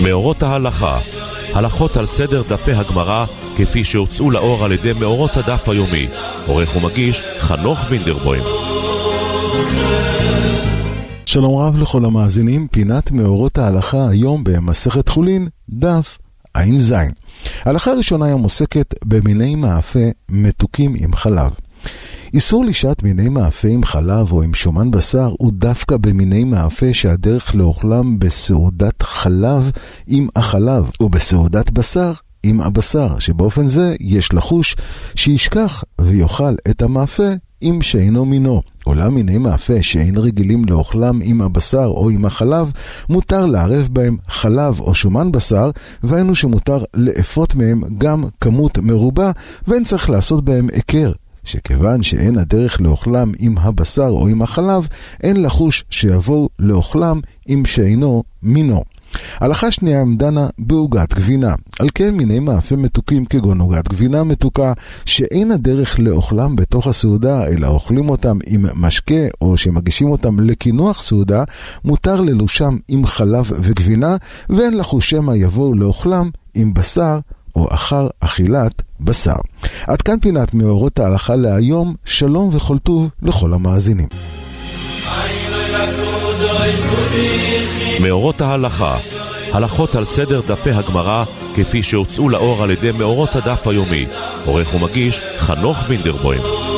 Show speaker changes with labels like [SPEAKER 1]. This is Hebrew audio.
[SPEAKER 1] מאורות ההלכה, הלכות על סדר דפי הגמרא כפי שהוצאו לאור על ידי מאורות הדף היומי. עורך ומגיש חנוך וינדרבוים.
[SPEAKER 2] שלום רב לכל המאזינים, פינת מאורות ההלכה היום במסכת חולין, דף עין זין. ההלכה הראשונה היום עוסקת במיני מאפה מתוקים עם חלב. איסור לשעת מיני מאפה עם חלב או עם שומן בשר הוא דווקא במיני מאפה שהדרך לאוכלם בסעודת חלב עם החלב ובסעודת בשר עם הבשר, שבאופן זה יש לחוש שישכח ויאכל את המאפה עם שאינו מינו. אולם מיני מאפה שאין רגילים לאוכלם עם הבשר או עם החלב, מותר לערב בהם חלב או שומן בשר, והיינו שמותר לאפות מהם גם כמות מרובה, ואין צריך לעשות בהם עקר, שכיוון שאין הדרך לאוכלם עם הבשר או עם החלב, אין לחוש שיבואו לאוכלם עם שאינו מינו. הלכה שנייה דנה בעוגת גבינה. על כן מיני מאפה מתוקים כגון עוגת גבינה מתוקה שאין הדרך לאוכלם בתוך הסעודה, אלא אוכלים אותם עם משקה או שמגישים אותם לקינוח סעודה, מותר ללושם עם חלב וגבינה, ואין לחוש שמא יבואו לאוכלם עם בשר או אחר אכילת בשר. עד כאן פינת מאורות ההלכה להיום. שלום וכל טוב לכל המאזינים.
[SPEAKER 1] מאורות ההלכה, הלכות על סדר דפי הגמרא כפי שהוצאו לאור על ידי מאורות הדף היומי. עורך ומגיש חנוך וינדרבוים.